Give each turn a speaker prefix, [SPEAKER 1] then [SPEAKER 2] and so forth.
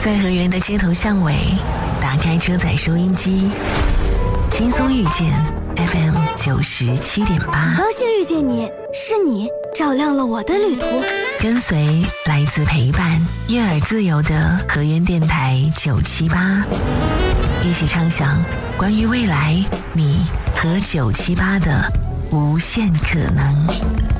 [SPEAKER 1] 在河源的街头巷尾，打开车载收音机，轻松遇见 FM 97.8，
[SPEAKER 2] 高兴遇见你，是你照亮了我的旅途。
[SPEAKER 1] 跟随来自陪伴、悦耳自由的河源电台978，一起畅想关于未来你和978的无限可能。